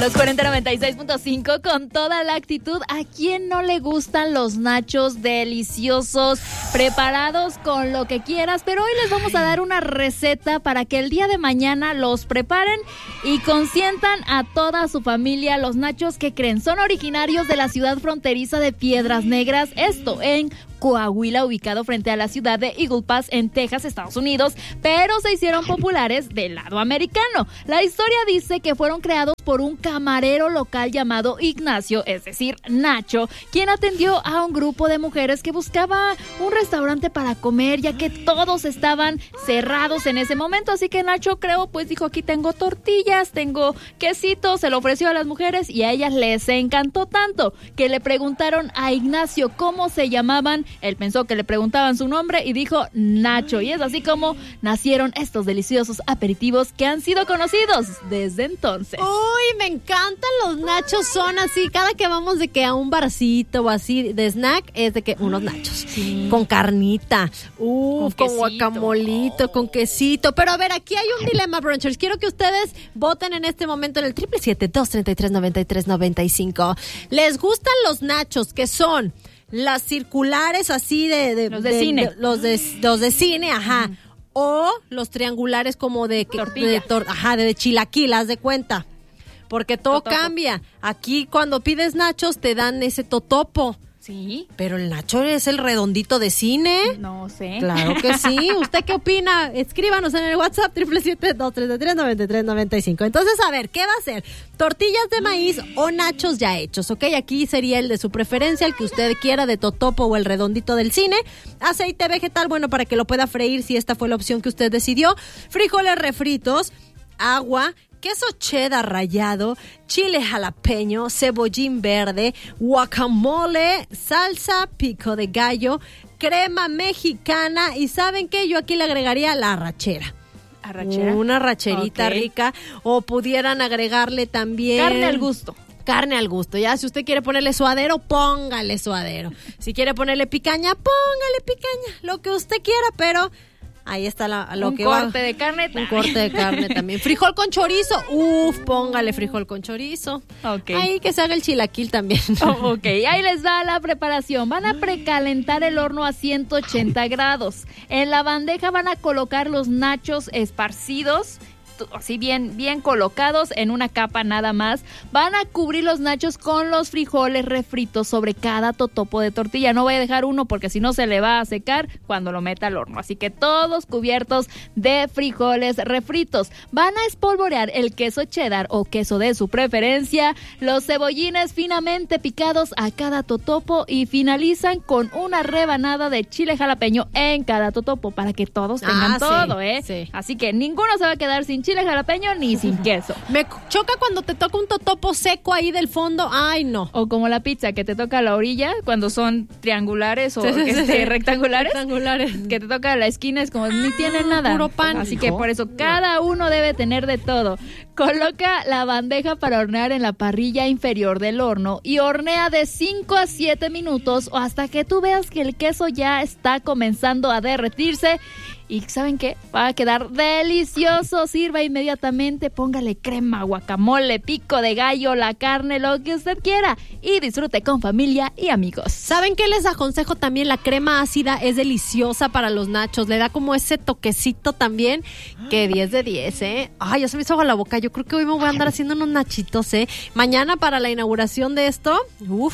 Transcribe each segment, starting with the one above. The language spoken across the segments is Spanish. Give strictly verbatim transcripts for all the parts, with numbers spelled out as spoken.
Los cuarenta noventa y seis punto cinco con toda la actitud. ¿A quién no le gustan los nachos deliciosos, preparados con lo que quieras? Pero hoy les vamos a dar una receta para que el día de mañana los preparen y consientan a toda su familia. Los nachos que creen son originarios de la ciudad fronteriza de Piedras Negras, esto en Coahuila, ubicado frente a la ciudad de Eagle Pass en Texas, Estados Unidos, pero se hicieron populares del lado americano. La historia dice que fueron creados por un camarero local llamado Ignacio, es decir, Nacho, quien atendió a un grupo de mujeres que buscaba un restaurante para comer, ya que todos estaban cerrados en ese momento, así que Nacho creo, pues dijo, aquí tengo tortillas, tengo quesito, se lo ofreció a las mujeres y a ellas les encantó tanto que le preguntaron a Ignacio cómo se llamaban. Él pensó que le preguntaban su nombre y dijo Nacho, y es así como nacieron estos deliciosos aperitivos que han sido conocidos desde entonces. Uy, me encantan los nachos, son así, cada que vamos de que a un barcito o así de snack, es de que unos nachos, sí, con carnita, uf, con, con guacamolito, oh, con quesito, pero a ver, aquí hay un dilema, brunchers, quiero que ustedes voten en este momento en el siete siete siete, dos tres tres, nueve tres nueve cinco. ¿Les gustan los nachos que son las circulares así de, de los de, de cine, de, los de los de cine, ajá, uh-huh, o los triangulares como de tortilla, de, tor, ajá, de, de chilaquil, haz de cuenta, porque todo totopo cambia. Aquí cuando pides nachos te dan ese totopo. Sí. Pero el nacho es el redondito de cine. No sé. Claro que sí. ¿Usted qué opina? Escríbanos en el WhatsApp siete siete siete, dos tres tres, nueve tres nueve cinco. Entonces, a ver, ¿qué va a hacer? ¿Tortillas de maíz o nachos ya hechos? ¿Ok? Aquí sería el de su preferencia, el que usted quiera, de totopo o el redondito del cine. Aceite vegetal, bueno, para que lo pueda freír si esta fue la opción que usted decidió. Frijoles refritos, agua, queso cheddar rallado, chile jalapeño, cebollín verde, guacamole, salsa pico de gallo, crema mexicana y ¿saben qué? Yo aquí le agregaría la arrachera. ¿Arrachera? Una arracherita, okay, rica, o pudieran agregarle también carne al gusto. Carne al gusto, ya, si usted quiere ponerle suadero, póngale suadero. Si quiere ponerle picaña, póngale picaña, lo que usted quiera, pero ahí está la, lo un que corte va. de carne. Un corte de carne también. Frijol con chorizo. Uf, póngale frijol con chorizo. Okay. Ahí que se haga el chilaquil también. Oh, ok, ahí les va la preparación. Van a precalentar el horno a ciento ochenta grados. En la bandeja van a colocar los nachos esparcidos, así bien, bien colocados en una capa nada más. Van a cubrir los nachos con los frijoles refritos sobre cada totopo de tortilla. No voy a dejar uno porque si no se le va a secar cuando lo meta al horno. Así que todos cubiertos de frijoles refritos. Van a espolvorear el queso cheddar o queso de su preferencia, los cebollines finamente picados a cada totopo y finalizan con una rebanada de chile jalapeño en cada totopo para que todos tengan ah, todo, sí, ¿eh? Sí. Así que ninguno se va a quedar sin chile chile jalapeño ni sin queso. Me choca cuando te toca un totopo seco ahí del fondo. Ay, no. O como la pizza que te toca a la orilla cuando son triangulares o sí, sí, sí, sí. rectangulares. Rectangulares. Que te toca a la esquina, es como ni tiene nada. Puro pan. Así que por eso cada uno debe tener de todo. Coloca la bandeja para hornear en la parrilla inferior del horno y hornea de cinco a siete minutos o hasta que tú veas que el queso ya está comenzando a derretirse. Y ¿saben qué? Va a quedar delicioso. Sirva inmediatamente, póngale crema, guacamole, pico de gallo, la carne, lo que usted quiera. Y disfrute con familia y amigos. ¿Saben qué les aconsejo también? La crema ácida es deliciosa para los nachos. Le da como ese toquecito también. Que diez de diez, ¿eh? Ay, ya se me hizo agua la boca. Yo creo que hoy me voy a andar haciendo unos nachitos, ¿eh? Mañana para la inauguración de esto. Uf,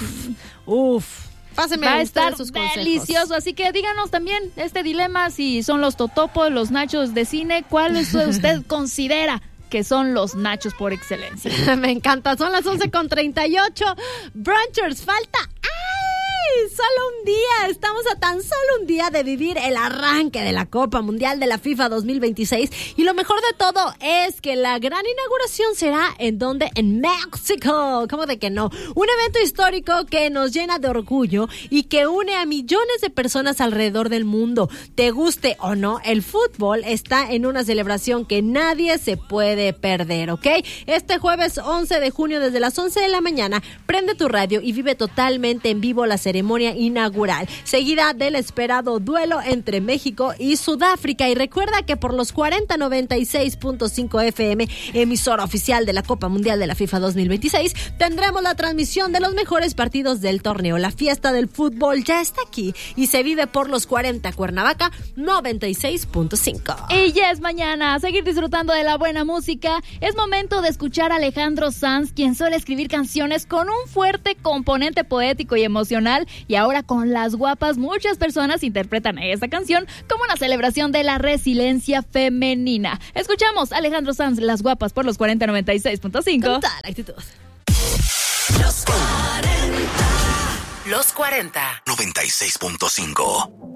uf. Pásenme va a estar sus delicioso, así que díganos también este dilema, si son los totopos, los nachos de cine, ¿cuál usted considera que son los nachos por excelencia? Me encanta, son las once con treinta y ocho. Brunchers, falta solo un día, estamos a tan solo un día de vivir el arranque de la Copa Mundial de la FIFA dos mil veintiséis y lo mejor de todo es que la gran inauguración será en donde, en México, ¿cómo de que no? Un evento histórico que nos llena de orgullo y que une a millones de personas alrededor del mundo. Te guste o no, el fútbol está en una celebración que nadie se puede perder, ¿ok? Este jueves once de junio desde las once de la mañana, prende tu radio y vive totalmente en vivo la ceremonia ceremonia inaugural, seguida del esperado duelo entre México y Sudáfrica. Y recuerda que por los cuarenta noventa y seis punto cinco F M, emisora oficial de la Copa Mundial de la FIFA dos mil veintiséis, tendremos la transmisión de los mejores partidos del torneo. La fiesta del fútbol ya está aquí y se vive por los cuarenta Cuernavaca noventa y seis punto cinco. Y ya es mañana, a seguir disfrutando de la buena música. Es momento de escuchar a Alejandro Sanz, quien suele escribir canciones con un fuerte componente poético y emocional, y ahora con Las Guapas muchas personas interpretan esta canción como una celebración de la resiliencia femenina. Escuchamos a Alejandro Sanz, Las Guapas, por los cuarenta noventa y seis punto cinco. Con toda la actitud. Los cuarenta. Los cuarenta. noventa y seis punto cinco.